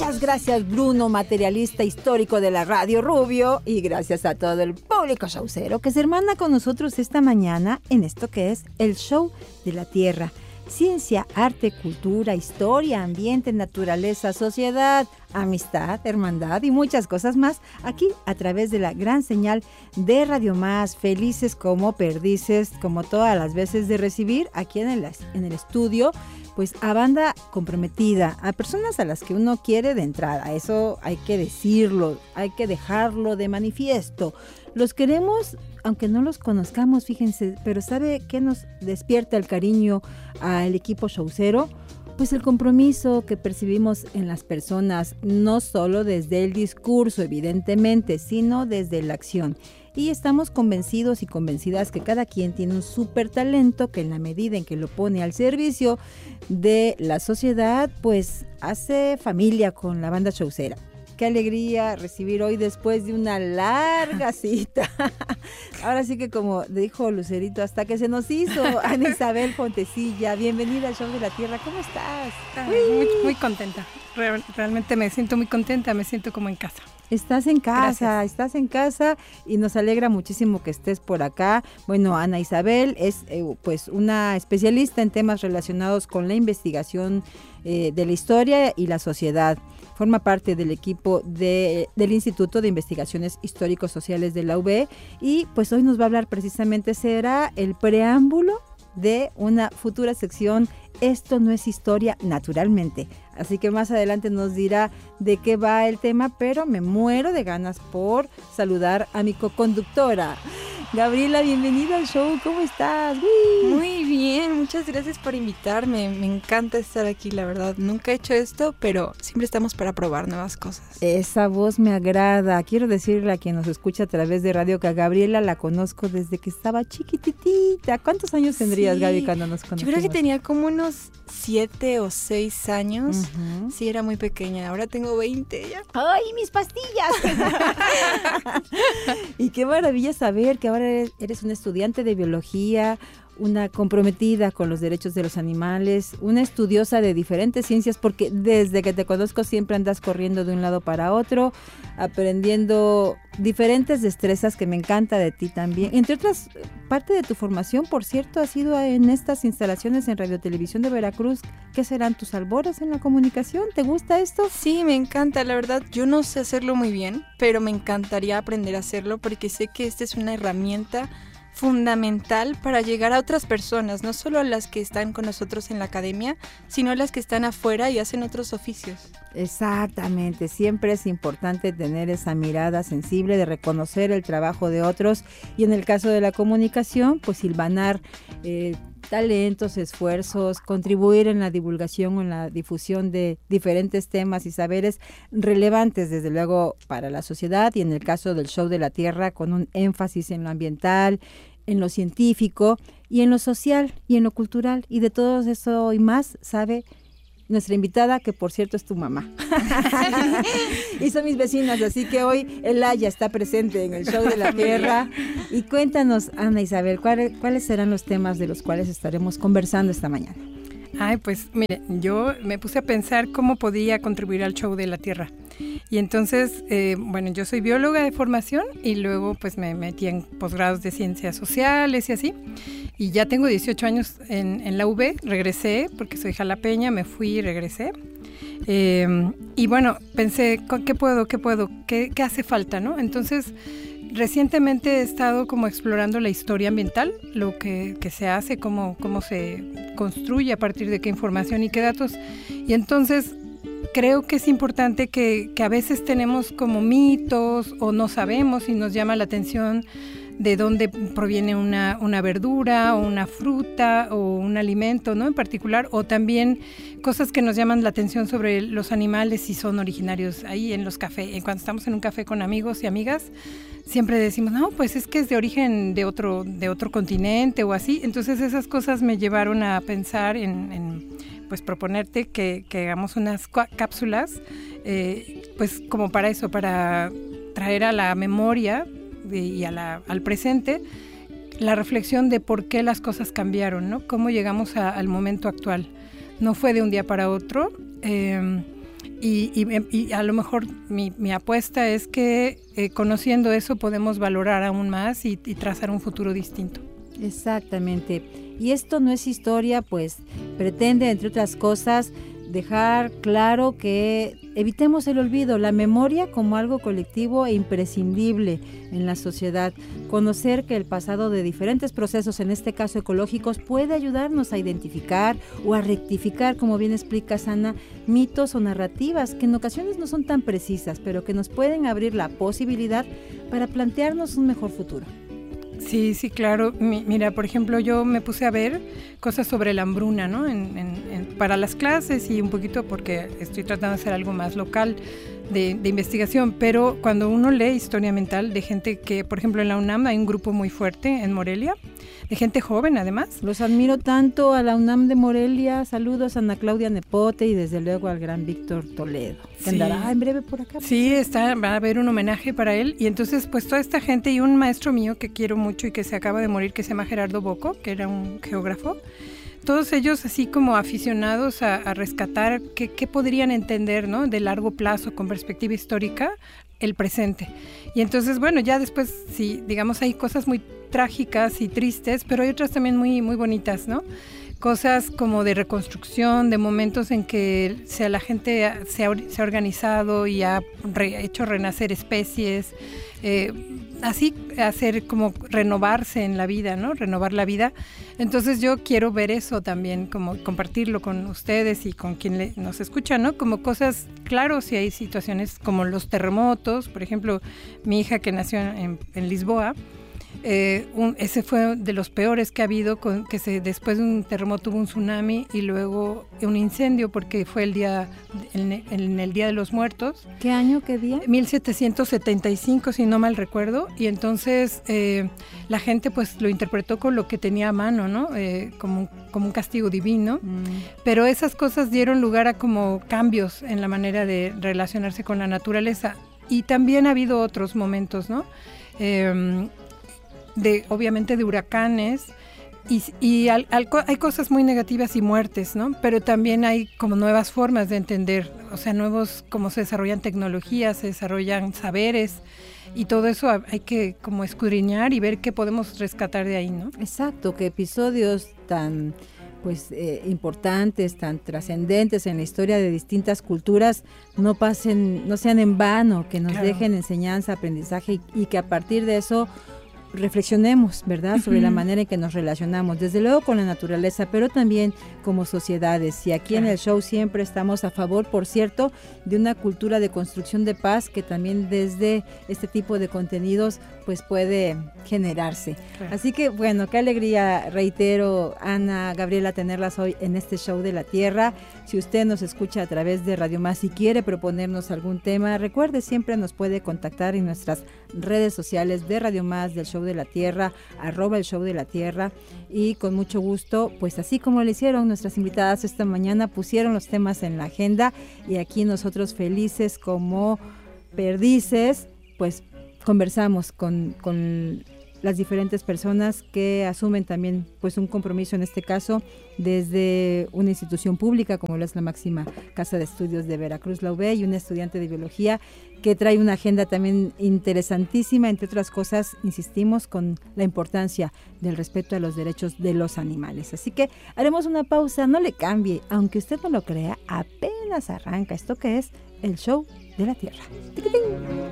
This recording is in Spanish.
Muchas gracias, Bruno, materialista histórico de la Radio Rubio, y gracias a todo el público showcero que se hermana con nosotros esta mañana en esto que es el Show de la Tierra. Ciencia, arte, cultura, historia, ambiente, naturaleza, sociedad, amistad, hermandad y muchas cosas más, aquí a través de la gran señal de Radio Más, felices como perdices, como todas las veces de recibir aquí en el estudio, pues a banda comprometida, a personas a las que uno quiere de entrada. Eso hay que decirlo, hay que dejarlo de manifiesto. Los queremos, aunque no los conozcamos, fíjense, pero ¿sabe qué nos despierta el cariño al equipo showcero? Pues el compromiso que percibimos en las personas, no solo desde el discurso, evidentemente, sino desde la acción. Y estamos convencidos y convencidas que cada quien tiene un súper talento que en la medida en que lo pone al servicio de la sociedad, pues hace familia con la banda showcera. Qué alegría recibir hoy después de una larga cita. Ahora sí que como dijo Lucerito, hasta que se nos hizo, Ana Isabel Fontecilla. Bienvenida al Show de la Tierra. ¿Cómo estás? Muy, muy contenta. Realmente me siento muy contenta, me siento como en casa. Estás en casa y nos alegra muchísimo que estés por acá. Bueno, Ana Isabel es pues una especialista en temas relacionados con la investigación de la historia y la sociedad. Forma parte del equipo del Instituto de Investigaciones Históricos Sociales de la UB y pues hoy nos va a hablar precisamente, será el preámbulo de una futura sección Esto no es historia, naturalmente. Así que más adelante nos dirá de qué va el tema, pero me muero de ganas por saludar a mi coconductora. Gabriela, bienvenida al show, ¿cómo estás? ¡Uy! Muy bien, muchas gracias por invitarme, me encanta estar aquí, la verdad. Nunca he hecho esto, pero siempre estamos para probar nuevas cosas. Esa voz me agrada. Quiero decirle a quien nos escucha a través de radio que a Gabriela la conozco desde que estaba chiquititita. ¿Cuántos años tendrías, Gaby, cuando nos conocimos? Yo creo que tenía como unos 7 o 6 años. Uh-huh. Sí, era muy pequeña. Ahora tengo 20 ya. ¡Ay, mis pastillas! Y qué maravilla saber que ahora eres una estudiante de biología, una comprometida con los derechos de los animales, una estudiosa de diferentes ciencias, porque desde que te conozco siempre andas corriendo de un lado para otro, aprendiendo diferentes destrezas que me encanta de ti también. Entre otras, parte de tu formación, por cierto, ha sido en estas instalaciones en Radio Televisión de Veracruz. ¿Qué serán tus albores en la comunicación? ¿Te gusta esto? Sí, me encanta, la verdad. Yo no sé hacerlo muy bien, pero me encantaría aprender a hacerlo porque sé que esta es una herramienta fundamental para llegar a otras personas, no solo a las que están con nosotros en la academia, sino a las que están afuera y hacen otros oficios. Exactamente, siempre es importante tener esa mirada sensible de reconocer el trabajo de otros y en el caso de la comunicación, pues hilvanar talentos, esfuerzos, contribuir en la divulgación o en la difusión de diferentes temas y saberes relevantes, desde luego, para la sociedad y en el caso del Show de la Tierra, con un énfasis en lo ambiental, en lo científico y en lo social y en lo cultural. Y de todo eso y más sabe nuestra invitada, que por cierto es tu mamá. Y son mis vecinas, así que hoy Elaya está presente en el Show de la Tierra. Y cuéntanos, Ana Isabel, ¿cuáles serán los temas de los cuales estaremos conversando esta mañana? Ay, pues mire, yo me puse a pensar cómo podía contribuir al Show de la Tierra. Y entonces, bueno, yo soy bióloga de formación y luego pues me metí en posgrados de ciencias sociales y así. Y ya tengo 18 años en la UB, regresé porque soy jalapeña, me fui y regresé. Y bueno, pensé, ¿qué puedo? ¿Qué hace falta, no? Entonces, recientemente he estado como explorando la historia ambiental, lo que se hace, cómo se construye, a partir de qué información y qué datos. Y entonces creo que es importante que a veces tenemos como mitos o no sabemos y nos llama la atención de dónde proviene una verdura o una fruta o un alimento, ¿no? En particular, o también cosas que nos llaman la atención sobre los animales si son originarios ahí en los cafés. Cuando estamos en un café con amigos y amigas, siempre decimos, no, pues es que es de origen de otro continente o así. Entonces esas cosas me llevaron a pensar en pues proponerte que hagamos unas cápsulas, pues como para eso, para traer a la memoria y al presente la reflexión de por qué las cosas cambiaron, ¿no? Cómo llegamos al momento actual. No fue de un día para otro. Y a lo mejor mi apuesta es que conociendo eso podemos valorar aún más y trazar un futuro distinto. Exactamente. Y esto no es historia, pues pretende, entre otras cosas, dejar claro que evitemos el olvido, la memoria como algo colectivo e imprescindible en la sociedad. Conocer que el pasado de diferentes procesos, en este caso ecológicos, puede ayudarnos a identificar o a rectificar, como bien explica Ana, mitos o narrativas que en ocasiones no son tan precisas, pero que nos pueden abrir la posibilidad para plantearnos un mejor futuro. Sí, claro. Mira, por ejemplo, yo me puse a ver cosas sobre la hambruna, ¿no? Para las clases y un poquito porque estoy tratando de hacer algo más local de investigación, pero cuando uno lee historia ambiental de gente que, por ejemplo, en la UNAM hay un grupo muy fuerte en Morelia, de gente joven además. Los admiro tanto a la UNAM de Morelia. Saludos a Ana Claudia Nepote y desde luego al gran Víctor Toledo, que andará en breve por acá. Sí, va a haber un homenaje para él y entonces pues toda esta gente y un maestro mío que quiero mucho y que se acaba de morir, que se llama Gerardo Bocco, que era un geógrafo, todos ellos así como aficionados a rescatar qué podrían entender, ¿no? De largo plazo, con perspectiva histórica, el presente. Y entonces, bueno, ya después, sí, digamos, hay cosas muy trágicas y tristes, pero hay otras también muy, muy bonitas, ¿no? Cosas como de reconstrucción, de momentos en que la gente se ha organizado y ha hecho renacer especies, así hacer como renovarse en la vida, ¿no? Renovar la vida. Entonces yo quiero ver eso también, como compartirlo con ustedes y con quien nos escucha, ¿no? Como cosas, claro, si hay situaciones como los terremotos, por ejemplo, mi hija que nació en Lisboa, ese fue de los peores que ha habido, después de un terremoto hubo un tsunami y luego un incendio porque fue en el Día de los Muertos. ¿Qué año, qué día? 1775, si no mal recuerdo, y entonces la gente pues lo interpretó con lo que tenía a mano, ¿no? Como un castigo divino, pero esas cosas dieron lugar a como cambios en la manera de relacionarse con la naturaleza y también ha habido otros momentos, ¿no? Obviamente de huracanes y hay cosas muy negativas y muertes, ¿no? Pero también hay como nuevas formas de entender, o sea, cómo se desarrollan tecnologías, se desarrollan saberes y todo eso hay que como escudriñar y ver qué podemos rescatar de ahí, ¿no? Exacto, que episodios tan importantes, tan trascendentes en la historia de distintas culturas no sean en vano, que nos dejen enseñanza, aprendizaje y que a partir de eso reflexionemos, ¿verdad?, sobre la manera en que nos relacionamos, desde luego con la naturaleza, pero también como sociedades. Y aquí en el show siempre estamos a favor, por cierto, de una cultura de construcción de paz que también desde este tipo de contenidos pues puede generarse. Así que bueno, qué alegría, reitero, Ana, Gabriela, tenerlas hoy en este show de la Tierra. Si usted nos escucha a través de Radio Más y quiere proponernos algún tema, recuerde, siempre nos puede contactar en nuestras redes sociales de Radio Más, del Show de la Tierra, @el Show de la Tierra, y con mucho gusto, pues así como lo hicieron nuestras invitadas esta mañana, pusieron los temas en la agenda y aquí nosotros felices como perdices, pues conversamos con las diferentes personas que asumen también pues un compromiso, en este caso desde una institución pública como lo es la máxima Casa de Estudios de Veracruz, la UB, y una estudiante de biología que trae una agenda también interesantísima, entre otras cosas, insistimos, con la importancia del respeto a los derechos de los animales. Así que haremos una pausa, no le cambie, aunque usted no lo crea, apenas arranca esto que es el Show de la Tierra. ¡Tiquitín!